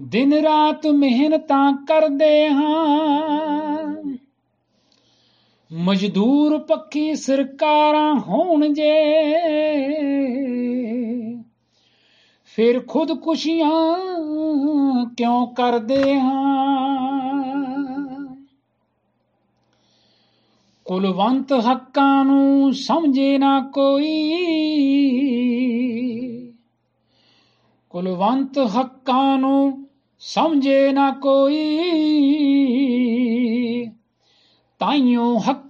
ਦਿਨ ਰਾਤ ਮਿਹਨਤਾਂ ਕਰਦੇ ਹਾਂ, ਮਜ਼ਦੂਰ ਪੱਖੀ ਸਰਕਾਰਾਂ ਹੋਣ ਜੇ, ਫਿਰ ਖੁਦਕੁਸ਼ੀਆਂ ਕਿਉਂ ਕਰਦੇ ਹਾਂ। ਕੁਲਵੰਤ ਹੱਕਾਂ ਨੂੰ ਸਮਝੇ ਨਾ ਕੋਈ, ਕੁਲਵੰਤ ਹੱਕਾਂ ਨੂੰ ਸਮਝੇ ਨਾ ਕੋਈ, ਤਾਈਓ ਹੱਕ